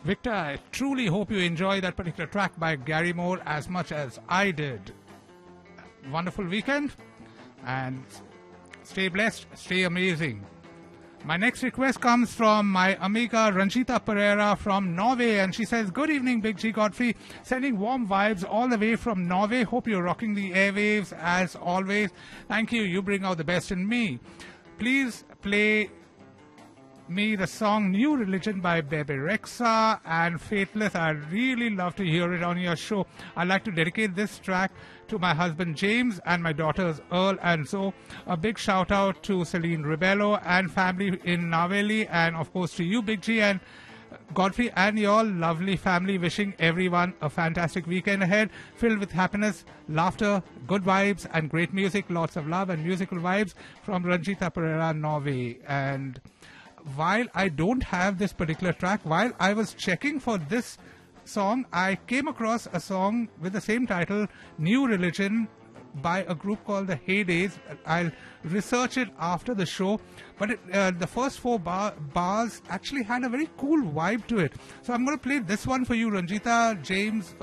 Victor, I truly hope you enjoy that particular track by Gary Moore as much as I did. Wonderful weekend and stay blessed, stay amazing. My next request comes from my amiga Ranjita Pereira from Norway, and she says, "Good evening, Big G Godfrey. Sending warm vibes all the way from Norway. Hope you're rocking the airwaves as always. Thank you. You bring out the best in me. Please play me the song New Religion by Bebe Rexha and Faithless. I'd really love to hear it on your show. I'd like to dedicate this track to my husband James and my daughters Earl and Zoe. A big shout out to Celine Rebello and family in Naveli, and of course to you, Big G and Godfrey and your lovely family. Wishing everyone a fantastic weekend ahead, filled with happiness, laughter, good vibes and great music. Lots of love and musical vibes from Ranjita Pereira, Norway." And while I don't have this particular track, while I was checking for this song, I came across a song with the same title, New Religion, by a group called the Heydays. I'll research it after the show, but the first four bars actually had a very cool vibe to it. So I'm going to play this one for you, Ranjita, James,